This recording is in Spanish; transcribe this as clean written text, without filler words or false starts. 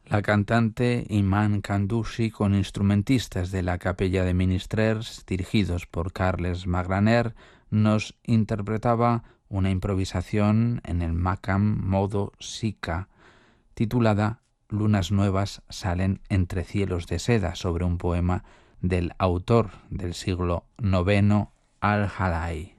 La cantante Iman Kandushi, con instrumentistas de la Capella de Ministrers dirigidos por Carles Magraner, nos interpretaba una improvisación en el Makam modo Sikha, titulada Lunas nuevas salen entre cielos de seda, sobre un poema del autor del siglo IX, Al-Halai.